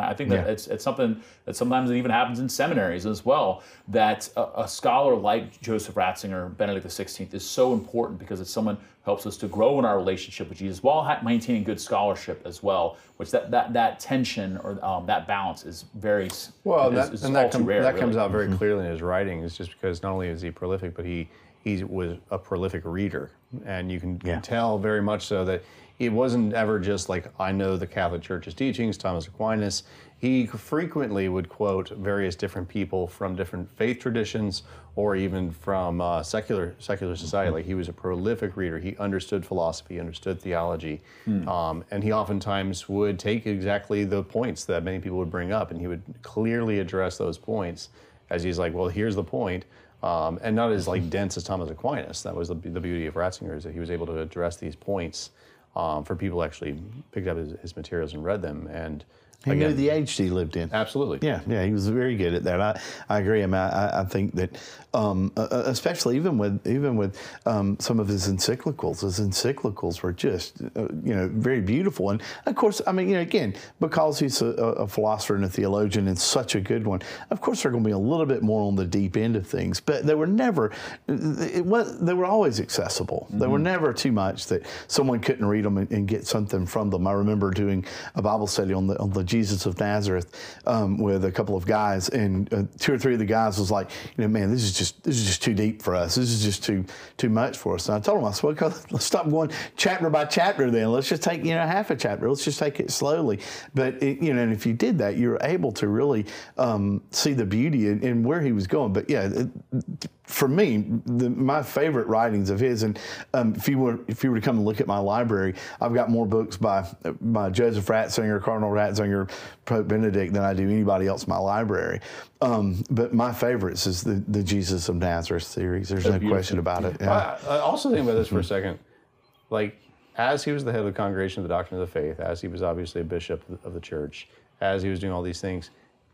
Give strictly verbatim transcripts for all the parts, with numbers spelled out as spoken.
I think that Yeah. it's it's something that sometimes it even happens in seminaries as well. That a, a scholar like Joseph Ratzinger, Benedict the sixteenth, is so important because it's someone who helps us to grow in our relationship with Jesus while ha- maintaining good scholarship as well. Which that that, that tension or um, that balance is very well, is, that, is and all that, too com- rare. that really. comes out very clearly in his writings, just because not only is he prolific, but he he was a prolific reader, and you can Yeah. tell very much so that it wasn't ever just like, I know the Catholic Church's teachings, Thomas Aquinas. He frequently would quote various different people from different faith traditions, or even from uh, secular secular society. Like, he was a prolific reader. He understood philosophy, understood theology, um, and he oftentimes would take exactly the points that many people would bring up, and he would clearly address those points as he's like, well, here's the point. Um, and not as like dense as Thomas Aquinas. That was the, the beauty of Ratzinger, is that he was able to address these points um, for people who actually picked up his, his materials and read them. And He again, knew the age he lived in. absolutely. Yeah, yeah, he was very good at that. I, I agree. I mean, I, I think that, um, uh, especially even with even with um, some of his encyclicals, his encyclicals were just, uh, you know, very beautiful. And of course, I mean, you know, again, because he's a, a philosopher and a theologian and such a good one, of course, they're going to be a little bit more on the deep end of things. But they were never, it was, they were always accessible. Mm-hmm. They were never too much that someone couldn't read them and, and get something from them. I remember doing a Bible study on the on the Jesus of Nazareth um, with a couple of guys, and uh, two or three of the guys was like, you know, man, this is just this is just too deep for us. This is just too too much for us. And I told them, I said, well, let's stop going chapter by chapter. Then let's just take, you know, half a chapter. Let's just take it slowly. But it, you know, and if you did that, you're able to really um, see the beauty in, in where he was going. But yeah. It, For me, the, my favorite writings of his, and um, if you were if you were to come and look at my library, I've got more books by by Joseph Ratzinger, Cardinal Ratzinger, Pope Benedict than I do anybody else in my library. Um, but my favorites is the, the Jesus of Nazareth series. There's no question about it. Yeah. I, I also think about this for a second. Like, as he was the head of the Congregation of the Doctrine of the Faith, as he was obviously a bishop of the church, as he was doing all these things,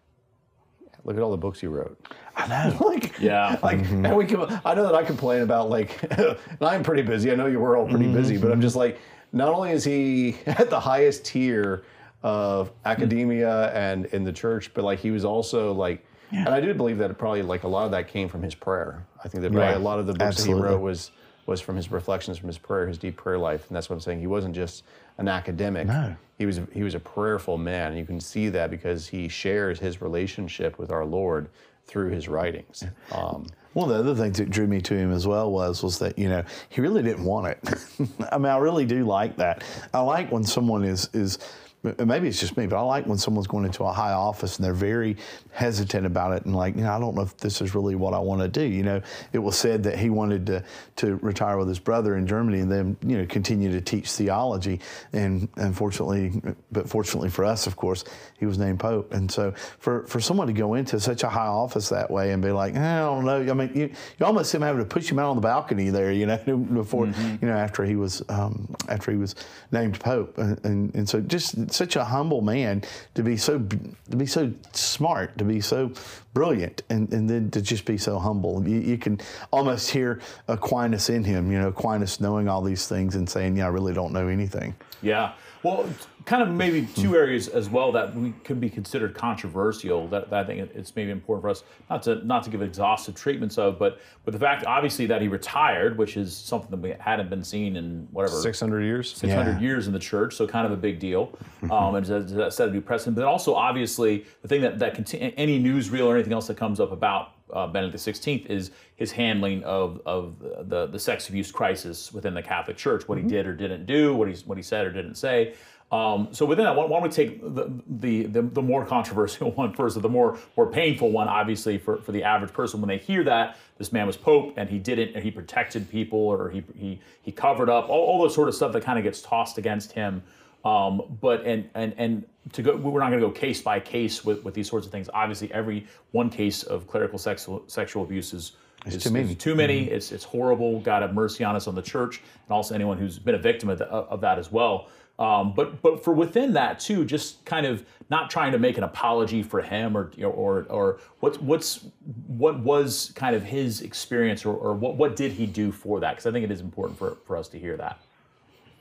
look at all the books he wrote. I know. like, Yeah. Like, Mm-hmm. and we can, I know that I complain about, like, and I'm pretty busy. I know you were all pretty Mm-hmm. busy, but I'm just like, not only is he at the highest tier of academia and in the church, but like, he was also like, yeah. and I do believe that probably like a lot of that came from his prayer. I think that probably Right. a lot of the books Absolutely. that he wrote was was from his reflections, from his prayer, his deep prayer life. And that's what I'm saying. He wasn't just an academic. No. He was he was a prayerful man. And you can see that because he shares his relationship with our Lord through his writings. Um, One of the other things that drew me to him as well was was that, you know, he really didn't want it. I mean, I really do like that. I like when someone is is maybe it's just me, but I like when someone's going into a high office and they're very hesitant about it and like, you know, I don't know if this is really what I want to do. You know, it was said that he wanted to to retire with his brother in Germany and then, you know, continue to teach theology. And unfortunately, but fortunately for us, of course, he was named Pope. And so for, for someone to go into such a high office that way and be like, eh, I don't know. I mean, you, you almost him having to push him out on the balcony there, you know, before, mm-hmm. you know, after he was um, after he was named Pope. And, and, and so just such a humble man to be so to be so smart, to be so brilliant, and, and then to just be so humble. You, you can almost hear Aquinas in him, you know, Aquinas knowing all these things and saying, yeah, I really don't know anything. Yeah. Well, kind of maybe two areas as well that we could be considered controversial that, that I think it's maybe important for us not to not to give exhaustive treatments of, but but the fact obviously that he retired, which is something that we hadn't been seen in whatever six hundred years, six hundred Yeah. years in the church, so kind of a big deal, um, and does that set a new precedent. But then also obviously the thing that that conti- any newsreel or anything else that comes up about uh, Benedict the sixteenth is his handling of of the the sex abuse crisis within the Catholic Church, what he did or didn't do, what he what he said or didn't say. Um, so within that, why don't we take the, the the the more controversial one first, or the more more painful one, obviously for, for the average person when they hear that this man was Pope and he didn't, and he protected people, or he he he covered up all, all the sort of stuff that kind of gets tossed against him. Um, but and and and to go, we're not going to go case by case with, with these sorts of things. Obviously, every one case of clerical sexual sexual abuse is. It's It's too many. It's too many. Mm-hmm. It's it's horrible. God have mercy on us, on the church, and also anyone who's been a victim of, the, of that as well. Um, but but for within that too, just kind of not trying to make an apology for him, or or or what's what's what was kind of his experience, or, or what what did he do for that? Because I think it is important for, for us to hear that.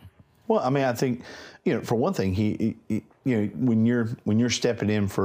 Well, I mean, I think, you know, for one thing, he, he, he you know, when you're when you're stepping in for